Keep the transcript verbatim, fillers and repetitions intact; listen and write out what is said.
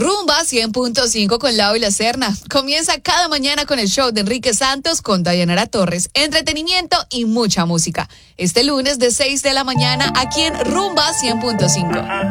Rumba cien punto cinco con Lau y la Serna. Comienza cada mañana con el show de Enrique Santos con Dayanara Torres. Entretenimiento y mucha música. Este lunes de seis de la mañana aquí en Rumba cien punto cinco.